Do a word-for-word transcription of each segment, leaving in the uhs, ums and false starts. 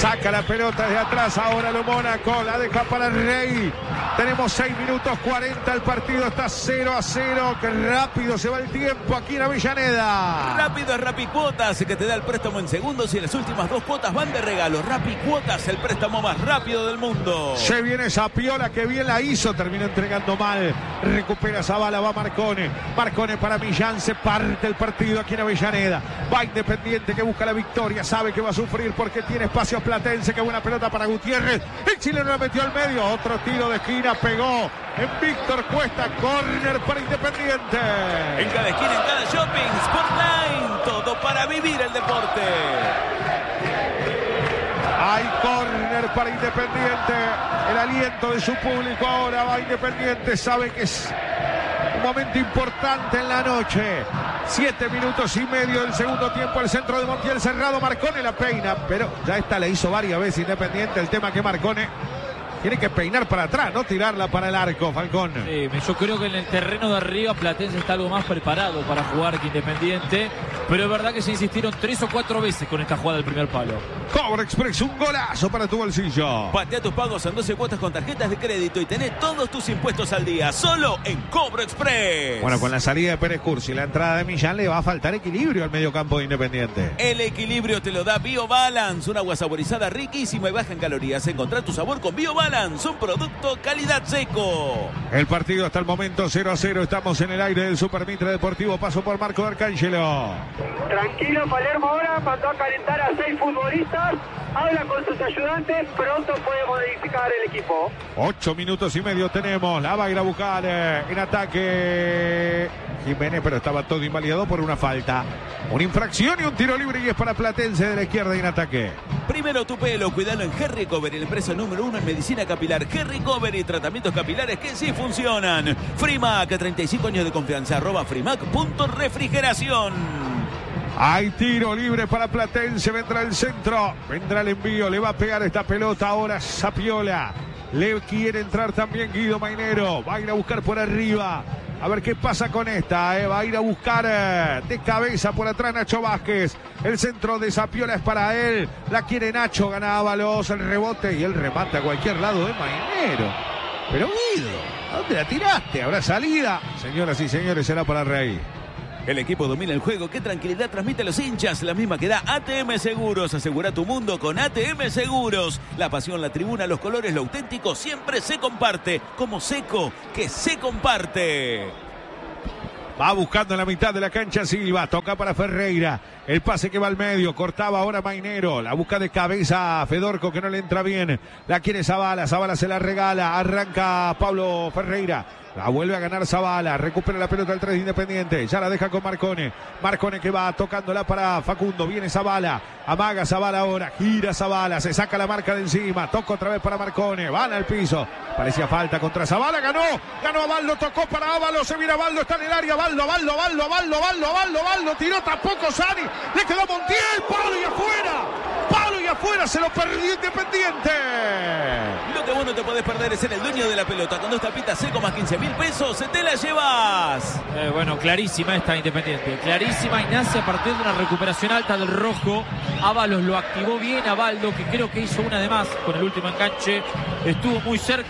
Saca la pelota de atrás, ahora lo Mónaco, la deja para el Rey. Tenemos seis minutos cuarenta, el partido está cero a cero. Que rápido se va el tiempo aquí en Avellaneda. Rápido es Rapicuotas, que te da el préstamo en segundos y las últimas dos cuotas van de regalo. Rapicuotas, el préstamo más rápido del mundo. Se viene Zapiola, que bien la hizo, termina entregando mal. Recupera Zavala, va Marcone. Marcone para Millán, se parte el partido aquí en Avellaneda. Va Independiente, que busca la victoria, sabe que va a sufrir porque tiene espacio Platense. Qué buena pelota para Gutiérrez. El chileno la metió al medio, otro tiro de esquina, pegó en Víctor Cuesta, córner para Independiente. En cada esquina, en cada shopping, Sportline, todo para vivir el deporte. Hay córner para Independiente. El aliento de su público ahora va Independiente. Sabe que es un momento importante en la noche. Siete minutos y medio del segundo tiempo. El centro de Montiel cerrado. Marcone la peina, pero ya esta la hizo varias veces Independiente. El tema que Marcone tiene que peinar para atrás, no tirarla para el arco, Falcón. Sí, yo creo que en el terreno de arriba Platense está algo más preparado para jugar que Independiente, pero es verdad que se insistieron tres o cuatro veces con esta jugada del primer palo. Cobra Express, un golazo para tu bolsillo. Patea tus pagos en doce cuotas con tarjetas de crédito y tené todos tus impuestos al día, solo en Cobro Express. Bueno, con la salida de Pérez Cursi y la entrada de Millán le va a faltar equilibrio al mediocampo de Independiente. El equilibrio te lo da BioBalance, un agua saborizada riquísima y baja en calorías. Encontrá tu sabor con BioBalance. Un producto calidad seco. El partido hasta el momento cero a cero. Estamos en el aire del Super Mitre Deportivo. Paso por Marco Arcángelo. Tranquilo, Palermo ahora mandó a calentar a seis futbolistas. Habla con sus ayudantes. Pronto puede modificar el equipo. Ocho minutos y medio tenemos. La va a ir a buscar eh, en ataque Jiménez, pero estaba todo invalidado por una falta. Una infracción y un tiro libre y es para Platense de la izquierda y en ataque. Primero tu pelo, cuidalo en Hair Recovery, la empresa número uno en medicina capilar. Hair Recovery, tratamientos capilares que sí funcionan. Frimac, treinta y cinco años de confianza, arroba frimac punto refrigeración. Hay tiro libre para Platense, vendrá el centro, vendrá el envío, le va a pegar esta pelota ahora Zapiola. Le quiere entrar también Guido Mainero, va a ir a buscar por arriba. A ver qué pasa con esta, eh. Va a ir a buscar eh, de cabeza por atrás Nacho Vázquez. El centro de Zapiola es para él. La quiere Nacho, gana Ábalos, el rebote y el remate a cualquier lado de Mainero. Pero Guido, ¿a dónde la tiraste? ¿Habrá salida? Señoras y señores, será para Rey. El equipo domina el juego. ¿Qué tranquilidad transmite a los hinchas? La misma que da A T M Seguros. Asegura tu mundo con A T M Seguros. La pasión, la tribuna, los colores, lo auténtico siempre se comparte. Como Seco, que se comparte. Va buscando en la mitad de la cancha Silva. Toca para Ferreira. El pase que va al medio. Cortaba ahora Mainero. La busca de cabeza a Fedorco, que no le entra bien. La quiere Zavala. Zavala se la regala. Arranca Pablo Ferreira. La vuelve a ganar Zavala, recupera la pelota el tres de Independiente, ya la deja con Marcone, Marcone que va tocándola para Facundo, viene Zavala, amaga Zavala ahora, gira Zavala, se saca la marca de encima, toca otra vez para Marcone, van al piso, parecía falta contra Zavala, ganó, ganó a Baldo, tocó para Ábalos, se mira Baldo, está en el área, Baldo, Baldo, Baldo, Baldo, Baldo, Baldo, Baldo, tiró tampoco Sani, le quedó Montiel, palo y afuera, palo y afuera, se lo perdió Independiente. Lo que vos no te podés perder es ser el dueño de la pelota, con dos tapitas seco más quince mil pesos, se te la llevas. Eh, bueno, clarísima esta Independiente, clarísima, y nace a partir de una recuperación alta del rojo. Ábalos lo activó bien a Baldo, que creo que hizo una de más con el último enganche, estuvo muy cerca.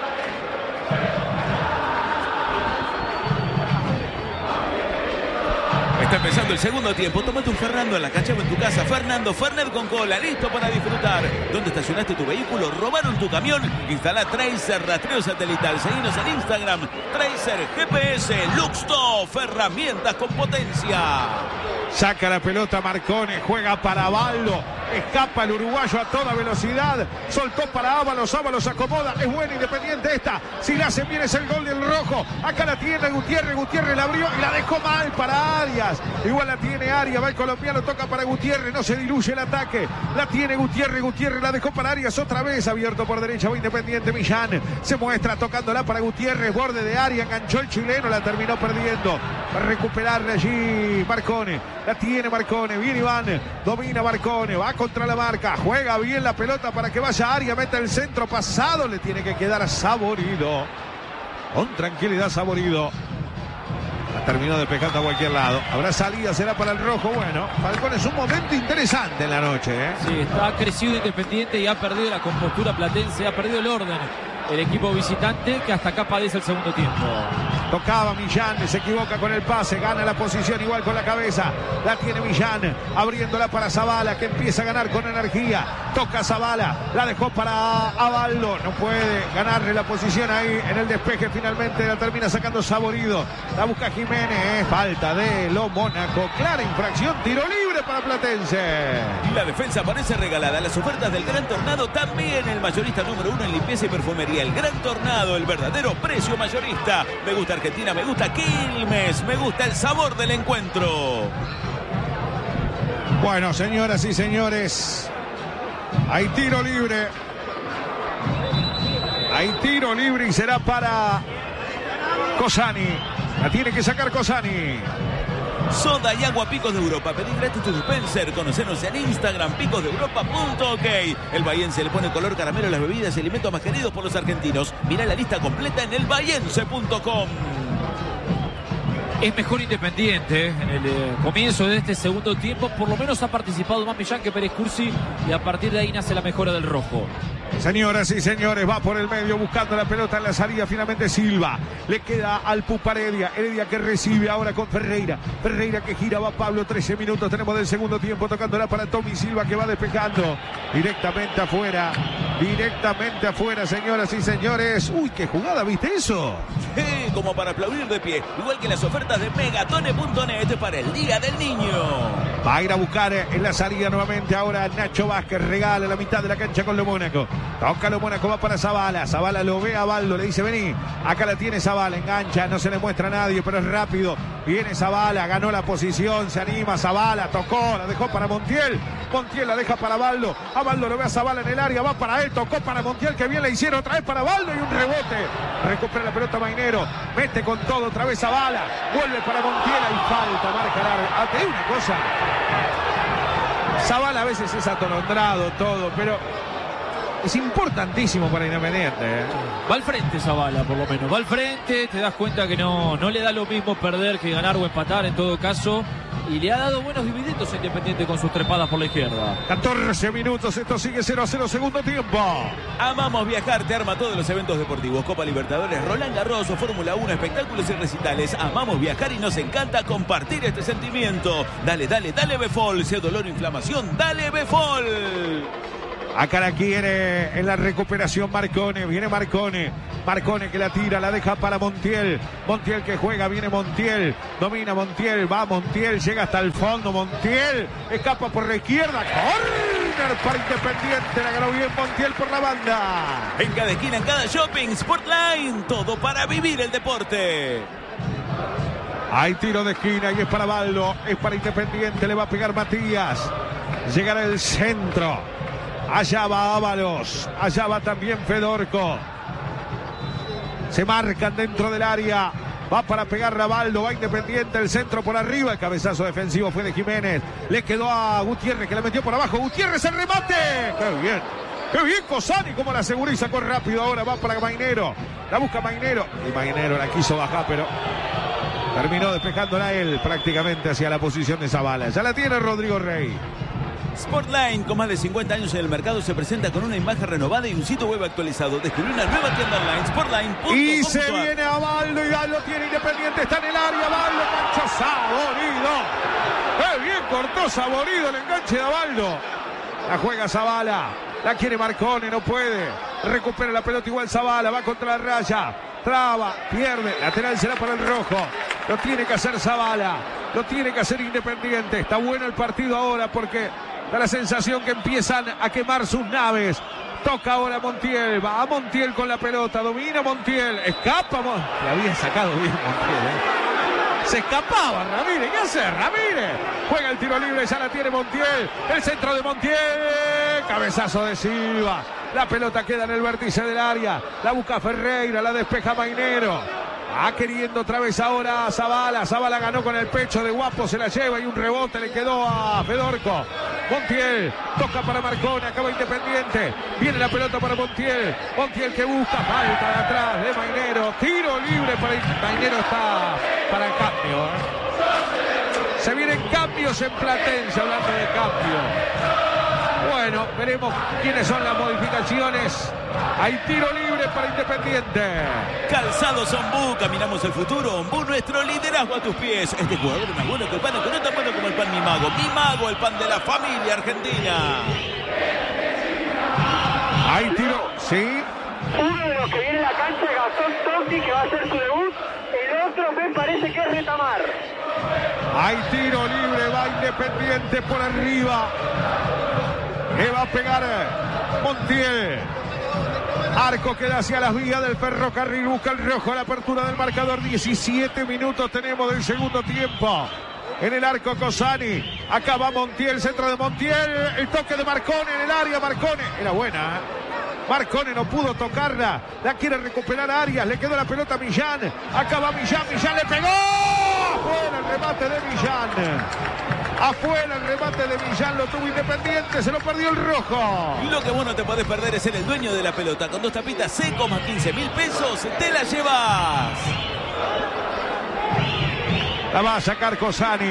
Está empezando el segundo tiempo. Tómate un Fernando en la cancha o en tu casa. Fernando, Fernet con cola, listo para disfrutar. ¿Dónde estacionaste tu vehículo? ¿Robaron tu camión? Instala Tracer, rastreo satelital. Seguinos en Instagram. Tracer, G P S, Luxtop, herramientas con potencia. Saca la pelota Marcone, juega para Baldo. Escapa el uruguayo a toda velocidad. Soltó para Ábalos. Ábalos acomoda. Es buena Independiente esta. Si la hacen bien es el gol del rojo. Acá la tiene Gutiérrez. Gutiérrez la abrió y la dejó mal para Arias. Igual la tiene Arias. Va el colombiano. Toca para Gutiérrez. No se diluye el ataque. La tiene Gutiérrez. Gutiérrez la dejó para Arias. Otra vez abierto por derecha. Va Independiente. Millán se muestra tocándola para Gutiérrez. Borde de área. Enganchó el chileno. La terminó perdiendo. Para recuperarle allí Marcone. La tiene Marcone. Viene Iván. Domina Marcone. Va contra la marca, juega bien la pelota para que vaya a área, mete el centro pasado, le tiene que quedar a Saborido, con tranquilidad Saborido, la terminó despejando a cualquier lado. Habrá salida, será para el rojo. Bueno, Falcón es un momento interesante en la noche, ¿eh? Sí, está crecido Independiente y ha perdido la compostura platense, ha perdido el orden el equipo visitante, que hasta acá padece el segundo tiempo. Tocaba Millán, se equivoca con el pase, gana la posición igual con la cabeza, la tiene Millán, abriéndola para Zavala, que empieza a ganar con energía. Toca Zavala, la dejó para Abaldo, no puede ganarle la posición ahí en el despeje, finalmente la termina sacando Saborido, la busca Jiménez, falta de lo Mónaco, clara infracción, tiro libre para Platense. La defensa parece regalada, las ofertas del Gran Tornado también, el mayorista número uno en limpieza y perfumería, el Gran Tornado, el verdadero precio mayorista. Me gusta Argentina, me gusta Quilmes, me gusta el sabor del encuentro. Bueno, señoras y señores, hay tiro libre. Hay tiro libre y será para Cosani. La tiene que sacar Cosani. Soda y agua Picos de Europa. Pedí gratis tu dispenser. Conocernos en Instagram, picos de europa punto ok. El bahiense le pone color caramelo a las bebidas y alimentos más queridos por los argentinos. Mirá la lista completa en el bahiense punto com. Es mejor Independiente en el eh, comienzo de este segundo tiempo. Por lo menos ha participado más Millán que Pérez Cursi. Y a partir de ahí nace la mejora del rojo. Señoras y señores, va por el medio buscando la pelota en la salida. Finalmente Silva. Le queda al Pupa Heredia. Heredia que recibe ahora con Ferreira. Ferreira que gira, va Pablo. trece minutos tenemos del segundo tiempo. Tocándola para Tommy Silva que va despejando. Directamente afuera. Directamente afuera, señoras y señores. Uy, qué jugada, ¿viste eso? Sí, como para aplaudir de pie. Igual que las ofertas de megatone punto net para el Día del Niño. Va a ir a buscar en la salida nuevamente ahora Nacho Vázquez. Regala la mitad de la cancha con lo Mónaco. Toca lo Mónaco, va para Zavala. Zavala lo ve a Baldo, le dice vení. Acá la tiene Zavala, engancha, no se le muestra a nadie, pero es rápido. Viene Zavala, ganó la posición, se anima Zavala, tocó, la dejó para Montiel. Montiel la deja para Baldo. A Baldo lo ve a Zavala en el área, va para él, tocó para Montiel, que bien le hicieron otra vez para Baldo y un rebote. Recupera la pelota Mainero, mete con todo otra vez Zavala. Vuelve para Montiel, hay falta, marca larga. Ah, te digo una cosa. Zavala a veces es atolondrado todo, pero es importantísimo para Independiente, ¿eh? Va al frente Zavala, por lo menos. Va al frente, te das cuenta que no, no le da lo mismo perder que ganar o empatar en todo caso. Y le ha dado buenos dividendos a Independiente con sus trepadas por la izquierda. catorce minutos, esto sigue cero a cero, segundo tiempo. Amamos viajar, te arma todos los eventos deportivos. Copa Libertadores, Roland Garros, Fórmula uno, espectáculos y recitales. Amamos viajar y nos encanta compartir este sentimiento. Dale, dale, dale Befol. Si es dolor o inflamación, dale Befol. Acá la quiere en la recuperación Marcone, viene Marcone, Marcone que la tira, la deja para Montiel, Montiel que juega, viene Montiel, domina Montiel, va Montiel, llega hasta el fondo, Montiel, escapa por la izquierda, córner para Independiente, la ganó bien Montiel por la banda. En cada esquina, en cada shopping, Sportline, todo para vivir el deporte. Hay tiro de esquina y es para Baldo, es para Independiente, le va a pegar Matías, llegará el centro. Allá va Ábalos, allá va también Fedorco. Se marcan dentro del área. Va para pegar Rabaldo, va Independiente, el centro por arriba. El cabezazo defensivo fue de Jiménez. Le quedó a Gutiérrez que la metió por abajo. Gutiérrez, el remate. ¡Qué bien! ¡Qué bien Cosani! Como la aseguró y sacó rápido. Ahora va para Mainero. La busca Mainero. Y Mainero la quiso bajar, pero terminó despejándola él prácticamente hacia la posición de Zavala. Ya la tiene Rodrigo Rey. Sportline, con más de cincuenta años en el mercado, se presenta con una imagen renovada y un sitio web actualizado. Descubre una nueva tienda online, sportline punto com. Y se viene a Baldo y Baldo tiene Independiente, está en el área, Baldo, gancho Saborido. ¡Qué bien cortó Saborido el enganche de Baldo! La juega Zavala, la quiere Marcone, no puede. Recupera la pelota igual Zavala, va contra la raya. Traba, pierde, lateral será para el rojo. Lo tiene que hacer Zavala, lo tiene que hacer Independiente. Está bueno el partido ahora porque da la sensación que empiezan a quemar sus naves. Toca ahora Montiel, va a Montiel con la pelota, domina Montiel, escapa, Mon... le había sacado bien Montiel, ¿eh? Se escapaba Ramírez, ¿qué hace Ramírez? Juega el tiro libre, ya la tiene Montiel, el centro de Montiel, cabezazo de Silva, la pelota queda en el vértice del área, la busca Ferreira, la despeja Mainero. Ah, queriendo otra vez ahora a Zavala. Zavala ganó con el pecho de Guapo, se la lleva y un rebote le quedó a Fedorco. Montiel toca para Marcone, acaba Independiente. Viene la pelota para Montiel. Montiel que busca, falta de atrás de Mainero. Tiro libre para Mainero, está para el cambio. ¿eh? Se vienen cambios en Platense, hablando de cambio. Bueno, veremos quiénes son las modificaciones. Hay tiro libre para Independiente. Calzados Ombú, caminamos el futuro. Ombú, nuestro liderazgo a tus pies. Este jugador es más bueno que el pan, que no es tan bueno como el pan Mi Mago. Mi Mago, el pan de la familia argentina. Hay tiro, sí. Uno de los que viene a la cancha es Gastón Togni, que va a hacer su debut. El otro me parece que es Retamar. Hay tiro libre, va Independiente por arriba. Le va a pegar Montiel. Arco queda hacia las vías del ferrocarril. Busca el rojo a la apertura del marcador. diecisiete minutos tenemos del segundo tiempo. En el arco Cosani. Acá va Montiel, centro de Montiel. El toque de Marcone en el área. Marcone. Era buena, ¿eh? Marcone no pudo tocarla. La quiere recuperar Arias. Le quedó la pelota a Millán. Acá va Millán. Millán le pegó. Afuera el remate de Millán. Afuera el remate de Millán, lo tuvo Independiente, se lo perdió el rojo. Lo que vos no te podés perder es ser el dueño de la pelota. Con dos tapitas C, quince mil pesos, te la llevas. La va a sacar Cosani.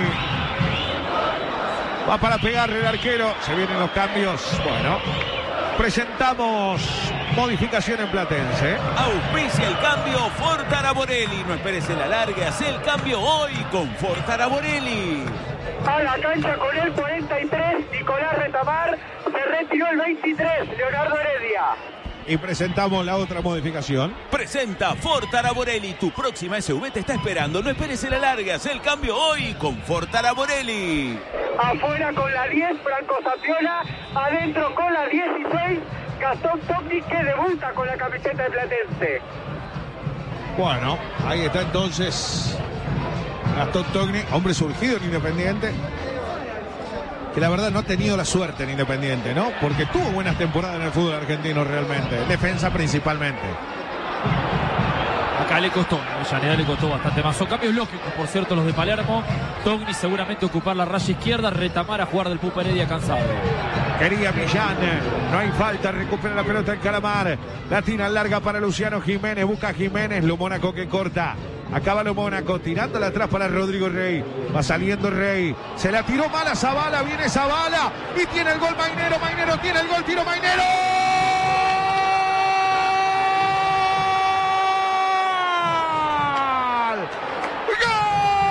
Va para pegarle el arquero. Se vienen los cambios. Bueno, presentamos modificación en Platense. Auspicia el cambio Fortaraborelli. No esperes el alargue, haz el cambio hoy con Fortaraborelli. A la cancha con el cuarenta y tres, Nicolás Retamar. Se retiró el veintitrés, Leonardo Heredia. Y presentamos la otra modificación. Presenta Fortaraborelli. Tu próxima S U V te está esperando. No esperes el alargue, haz el cambio hoy con Fortaraborelli. Afuera con la diez, Franco Sapiola. Adentro con la dieciséis, Gastón Togni, que debuta con la camiseta de Platense. Bueno, ahí está entonces Gastón Togni, hombre surgido en Independiente, que la verdad no ha tenido la suerte en Independiente, ¿no? Porque tuvo buenas temporadas en el fútbol argentino realmente, defensa principalmente. Acá le costó, a Avellaneda le costó bastante más. Son cambios lógicos, por cierto, los de Palermo. Togni seguramente ocupar la raya izquierda, Retamar a jugar del Pupa Heredia cansado. Quería Millán, no hay falta, recupera la pelota en Calamar. La tira larga para Luciano Jiménez, busca a Jiménez, lo Mónaco que corta. Acaba lo Mónaco, tirándola atrás para Rodrigo Rey. Va saliendo Rey. Se la tiró mal a Zavala, viene Zavala y tiene el gol Mainero. Mainero tiene el gol, tiro Mainero.